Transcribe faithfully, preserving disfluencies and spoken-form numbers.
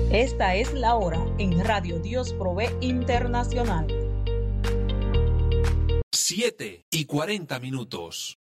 Esta es la hora en Radio Dios Provee Internacional. siete y cuarenta minutos.